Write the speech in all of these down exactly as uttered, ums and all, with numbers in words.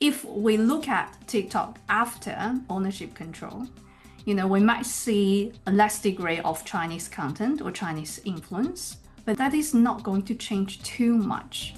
if we look at TikTok after ownership control, you know, we might see a less degree of Chinese content or Chinese influence, but that is not going to change too much.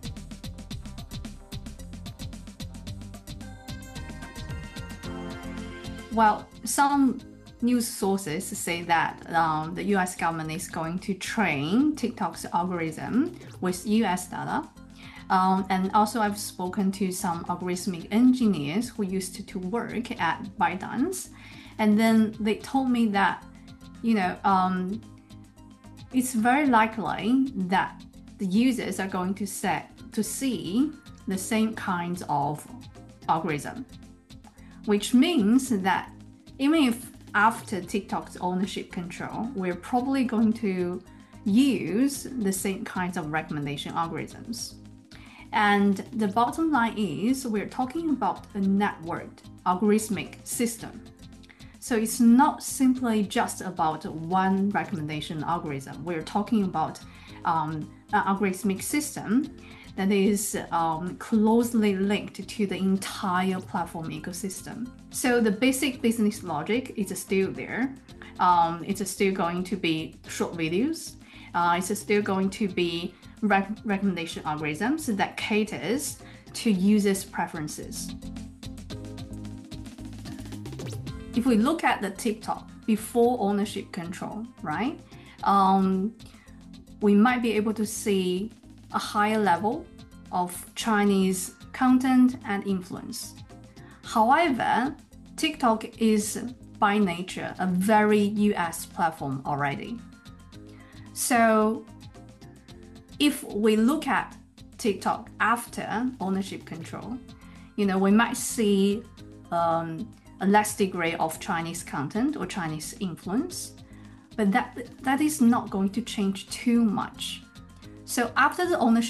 Well, some news sources say that um, the U S government is going to train TikTok's algorithm with U S data. Um, and also I've spoken to some algorithmic engineers who used to, to work at ByteDance. And then they told me that, you know, um, it's very likely that the users are going to set to see the same kinds of algorithm, which means that even if after TikTok's ownership control, we're probably going to use the same kinds of recommendation algorithms. And the bottom line is we're talking about a networked algorithmic system. So it's not simply just about one recommendation algorithm. We're talking about um, an algorithmic system that is um, closely linked to the entire platform ecosystem. So the basic business logic is still there. Um, it's still going to be short videos. Uh, it's still going to be rec recommendation algorithms that caters to users' preferences. If we look at the TikTok before ownership control, right, um, we might be able to see a higher level of Chinese content and influence. However, TikTok is by nature a very U S platform already. So if we look at TikTok after ownership control, you know, we might see um, a less degree of Chinese content or Chinese influence, but that, that is not going to change too much. So after the ownership